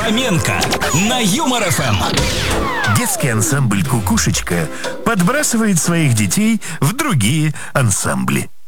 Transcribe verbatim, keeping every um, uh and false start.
Фоменко на Юмор эф эм. Детский ансамбль «Кукушечка» подбрасывает своих детей в другие ансамбли.